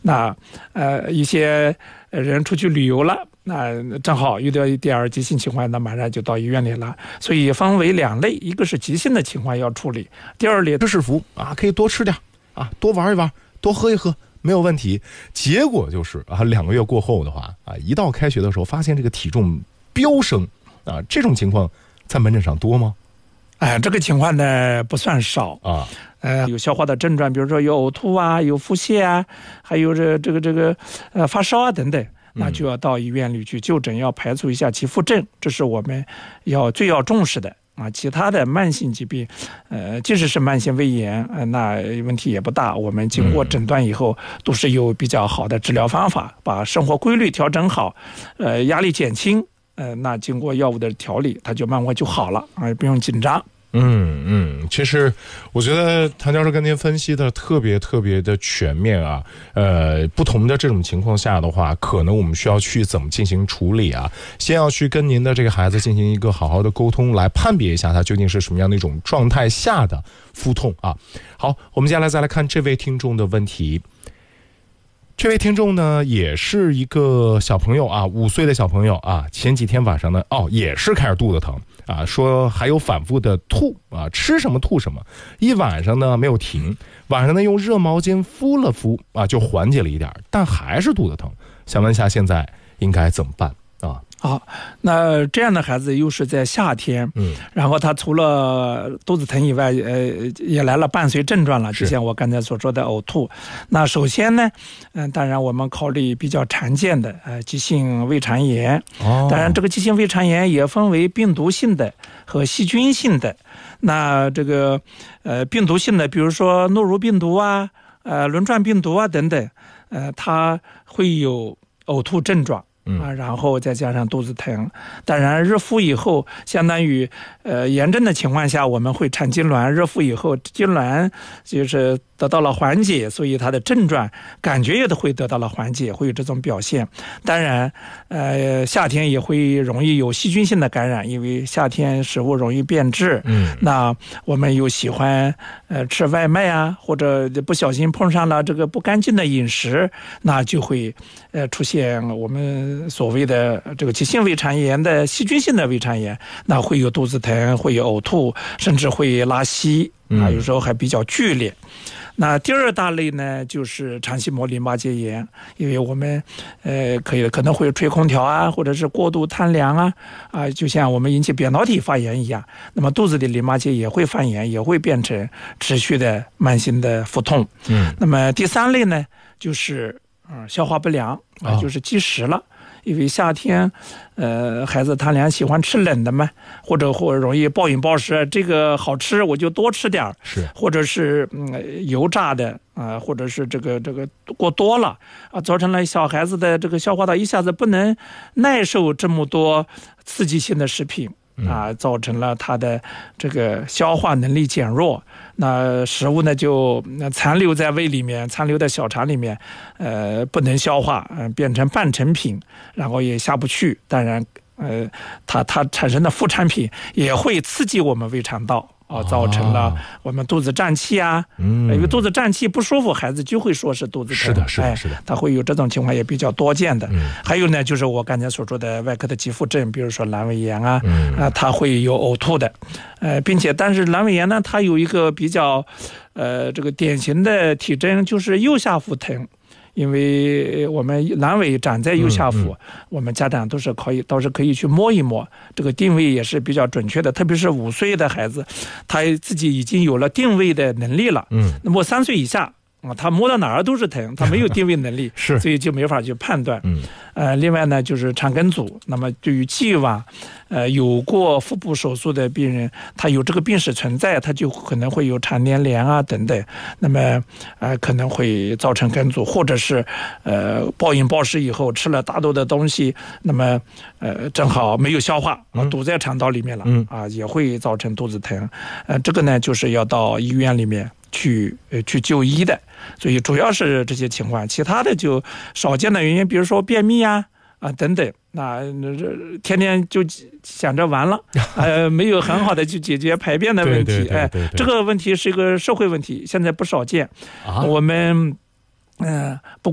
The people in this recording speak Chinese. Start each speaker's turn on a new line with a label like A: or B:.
A: 那一些人出去旅游了，那正好遇到一点急性情况，那马上就到医院里了。所以分为2类，一个是急性的情况要处理，第二类
B: 知识服啊，可以多吃点啊，多玩一玩，多喝一喝，没有问题。结果就是啊，2个月过后的话啊，一到开学的时候，发现这个体重飙升啊，这种情况在门诊上多吗？
A: 这个情况呢不算少
B: 啊。
A: 有消化的症状，比如说有呕吐啊，有腹泻啊，还有发烧啊等等，那就要到医院里去就诊，要排除一下其腹症，这是我们最要重视的啊。其他的慢性疾病，即使是慢性胃炎，那问题也不大。我们经过诊断以后，都是有比较好的治疗方法，把生活规律调整好，压力减轻，那经过药物的调理，它就慢慢就好了啊，不用紧张。
B: 其实我觉得谭教授跟您分析的特别的全面啊。不同的这种情况下的话，可能我们需要去怎么进行处理啊？先要去跟您的这个孩子进行一个好好的沟通，来判别一下他究竟是什么样的一种状态下的腹痛啊。好，我们接下来再来看这位听众的问题。这位听众呢，也是一个小朋友啊，5岁的小朋友啊，前几天晚上呢，也是开始肚子疼啊，说还有反复的吐啊，吃什么吐什么，一晚上呢没有停，晚上呢用热毛巾敷了敷啊，就缓解了一点，但还是肚子疼。想问一下，现在应该怎么办啊？
A: 好，那这样的孩子又是在夏天，然后他除了肚子疼以外，也来了伴随症状了，就像我刚才所说的呕吐。那首先呢，当然我们考虑比较常见的急性胃肠炎。当然这个急性胃肠炎也分为病毒性的和细菌性的。那这个病毒性的，比如说诺如病毒啊、轮状病毒啊等等，它会有呕吐症状。然后再加上肚子疼，当然热敷以后，相当于炎症的情况下，我们会产痉挛，热敷以后痉挛就是得到了缓解，所以它的症状感觉也都会得到了缓解，会有这种表现。当然夏天也会容易有细菌性的感染，因为夏天食物容易变质，那我们又喜欢吃外卖啊，或者不小心碰上了这个不干净的饮食，那就会出现我们所谓的这个急性胃肠炎的细菌性的胃肠炎，那会有肚子疼，会有呕吐，甚至会拉稀啊，有时候还比较剧烈。那第2大类呢，就是肠系膜淋巴结炎，因为我们可能会吹空调啊，或者是过度贪凉啊，就像我们引起扁桃体发炎一样，那么肚子的淋巴结也会发炎，也会变成持续的慢性的腹痛。那么第3类呢，就是消化不良啊，就是积食了。因为夏天，孩子贪凉喜欢吃冷的嘛，或者容易暴饮暴食，这个好吃我就多吃点，或者是油炸的啊，或者是这个过多了啊，造成了小孩子的这个消化道一下子不能耐受这么多刺激性的食品。造成了他的这个消化能力减弱，那食物呢就残留在胃里面，残留在小肠里面，不能消化，变成半成品，然后也下不去。当然，它产生的副产品也会刺激我们胃肠道。造成了我们肚子胀气啊，因为肚子胀气不舒服，孩子就会说是肚子疼。是的，他会有这种情况也比较多见的。还有呢，就是我刚才所说的外科的急腹症，比如说阑尾炎啊，它会有呕吐的，但是阑尾炎呢，它有一个比较这个典型的体征，就是右下腹疼。因为我们阑尾长在右下腹，我们家长倒是可以去摸一摸，这个定位也是比较准确的。特别是5岁的孩子，他自己已经有了定位的能力了。那么3岁以下他摸到哪儿都是疼，他没有定位能力，所以就没法去判断。另外呢，就是肠梗阻。那么对于既往有过腹部手术的病人，他有这个病史存在，他就可能会有肠粘连啊等等。那么可能会造成梗阻，或者是暴饮暴食以后吃了大多的东西，那么正好没有消化堵在肠道里面了也会造成肚子疼。这个呢就是要到医院里面去就医的。所以主要是这些情况，其他的就少见的原因，比如说便秘啊等等，那天天就想着完了没有很好的去解决排便的问题。这个问题是一个社会问题，现在不少见。我们不